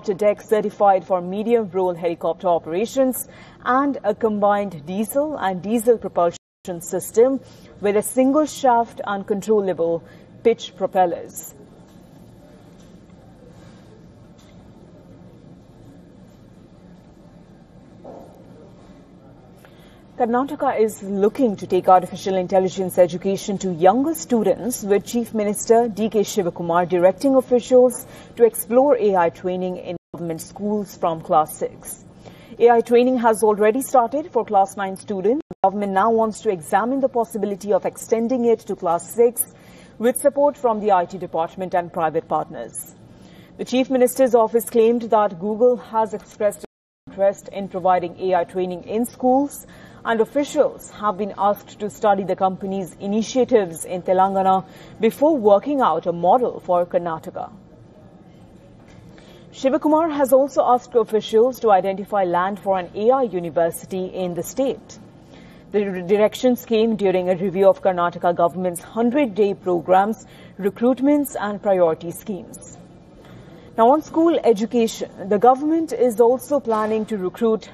helicopter deck certified for medium role helicopter operations and a combined diesel and diesel propulsion system with a single shaft and controllable pitch propellers. Karnataka is looking to take artificial intelligence education to younger students, with Chief Minister D.K. Shivakumar directing officials to explore AI training in government schools from Class 6. AI training has already started for Class 9 students. The government now wants to examine the possibility of extending it to Class 6 with support from the IT department and private partners. The Chief Minister's office claimed that Google has expressed interest in providing AI training in schools, and officials have been asked to study the company's initiatives in Telangana before working out a model for Karnataka. Shivakumar has also asked officials to identify land for an AI university in the state. The directions came during a review of Karnataka government's 100-day programs, recruitments and priority schemes. Now, on school education, the government is also planning to recruit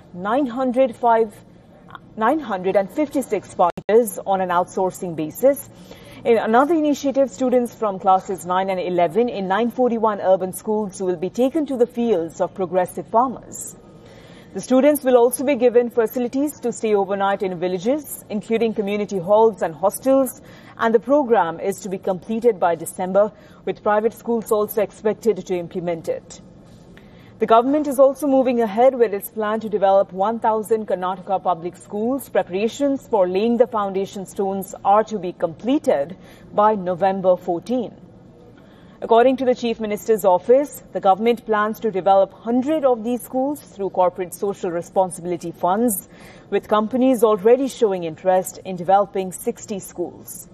956 fighters on an outsourcing basis. In another initiative, students from classes 9 and 11 in 941 urban schools will be taken to the fields of progressive farmers. The students will also be given facilities to stay overnight in villages, including community halls and hostels, and the program is to be completed by December, with private schools also expected to implement it. The government is also moving ahead with its plan to develop 1,000 Karnataka public schools. Preparations for laying the foundation stones are to be completed by November 14. According to the Chief Minister's office, the government plans to develop 100 of these schools through corporate social responsibility funds, with companies already showing interest in developing 60 schools.